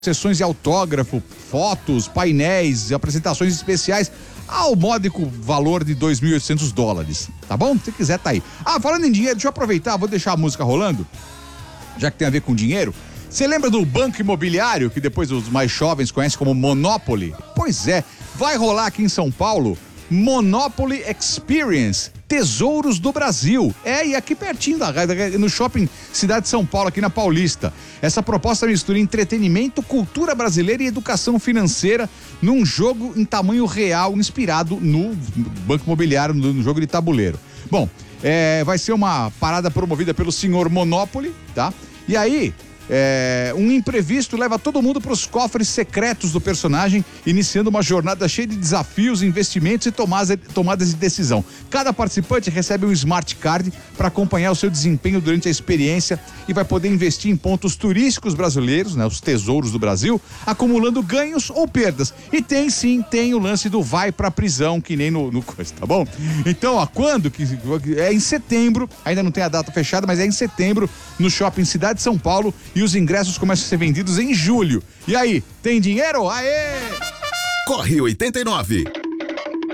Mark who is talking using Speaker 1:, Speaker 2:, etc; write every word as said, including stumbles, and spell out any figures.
Speaker 1: sessões de autógrafo, fotos, painéis, apresentações especiais ao módico valor de dois mil e oitocentos dólares, tá bom? Se quiser, tá aí. Ah, falando em dinheiro, deixa eu aproveitar, vou deixar a música rolando, já que tem a ver com dinheiro. Você lembra do Banco Imobiliário, que depois os mais jovens conhecem como Monopoly? Pois é, vai rolar aqui em São Paulo Monopoly Experience, Tesouros do Brasil. É, e aqui pertinho, da, no shopping Cidade de São Paulo, aqui na Paulista. Essa proposta mistura entretenimento, cultura brasileira e educação financeira num jogo em tamanho real, inspirado no Banco Imobiliário, no, no jogo de tabuleiro. Bom, é, vai ser uma parada promovida pelo senhor Monopoly, tá? E aí, É, um imprevisto leva todo mundo para os cofres secretos do personagem, iniciando uma jornada cheia de desafios, investimentos e tomadas, tomadas de decisão. Cada participante recebe um smart card para acompanhar o seu desempenho durante a experiência e vai poder investir em pontos turísticos brasileiros, né, os tesouros do Brasil, acumulando ganhos ou perdas. E tem sim, tem o lance do vai pra prisão, que nem no, no coisa, tá bom? Então, ó, quando? Que, é em setembro, ainda não tem a data fechada, mas é em setembro, no shopping Cidade de São Paulo, e os ingressos começam a ser vendidos em julho. E aí, tem dinheiro? Aê!
Speaker 2: Corre oitenta e nove.